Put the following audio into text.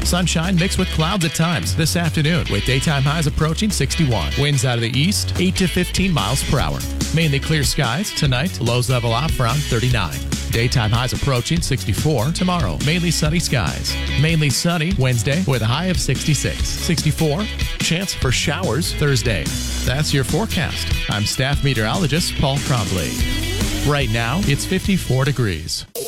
Sunshine mixed with clouds at times this afternoon with daytime highs approaching 61. Winds out of the east, 8 to 15 miles per hour. Mainly clear skies tonight. Lows level off around 39. Daytime highs approaching 64 tomorrow. Mainly sunny skies. Mainly sunny Wednesday with a high of 66. 64. Chance for showers Thursday. That's your forecast. I'm staff meteorologist Paul Trombley. Right now, it's 54 degrees.